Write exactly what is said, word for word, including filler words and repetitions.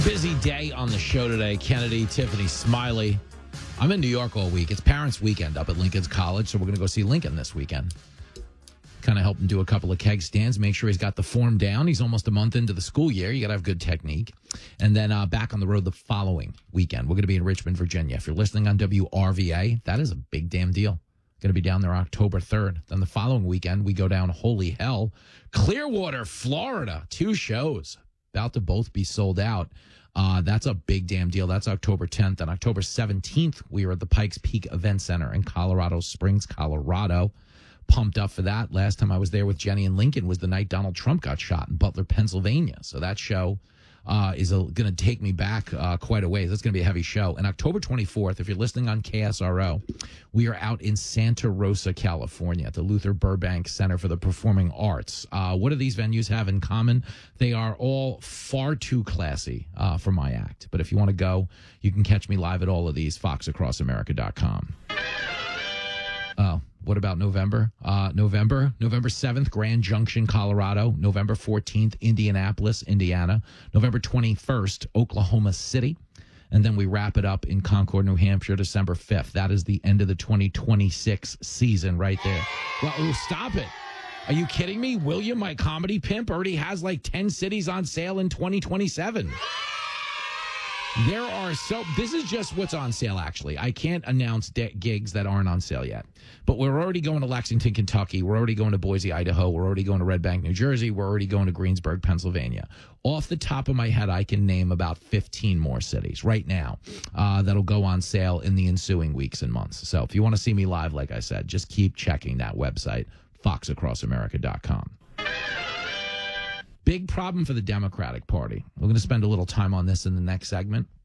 Busy day on the show today. Kennedy, Tiffany, Smiley. I'm in New York all week. It's Parents' Weekend up at Lincoln's College, so we're going to go see Lincoln this weekend. Kind of help him do a couple of keg stands, make sure he's got the form down. He's almost a month into the school year. You got to have good technique. And then uh, back on the road the following weekend. We're going to be in Richmond, Virginia. If you're listening on W R V A, that is a big damn deal. Going to be down there October third. Then the following weekend, we go down, holy hell, Clearwater, Florida. Two shows. About to both be sold out. Uh, that's a big damn deal. That's October tenth. And October seventeenth, we are at the Pikes Peak Event Center in Colorado Springs, Colorado. Pumped up for that. Last time I was there with Jenny and Lincoln was the night Donald Trump got shot in Butler, Pennsylvania. So that show uh, is going to take me back uh, quite a ways. That's going to be a heavy show. And October twenty-fourth, if you're listening on K S R O, we are out in Santa Rosa, California at the Luther Burbank Center for the Performing Arts. Uh, what do these venues have in common? They are all far too classy uh, for my act. But if you want to go, you can catch me live at all of these, fox across america dot com. Oh. What about November? Uh, November, November seventh, Grand Junction, Colorado. November fourteenth, Indianapolis, Indiana. November twenty-first, Oklahoma City. And then we wrap it up in Concord, New Hampshire, December fifth. That is the end of the twenty twenty-six season right there. Well, oh, stop it. Are you kidding me? William, my comedy pimp, already has like ten cities on sale in twenty twenty-seven. There are so, this is just what's on sale, actually. I can't announce de- gigs that aren't on sale yet. But we're already going to Lexington, Kentucky. We're already going to Boise, Idaho. We're already going to Red Bank, New Jersey. We're already going to Greensburg, Pennsylvania. Off the top of my head, I can name about fifteen more cities right now uh, that'll go on sale in the ensuing weeks and months. So if you want to see me live, like I said, just keep checking that website, fox across america dot com. Big problem for the Democratic Party. We're going to spend a little time on this in the next segment.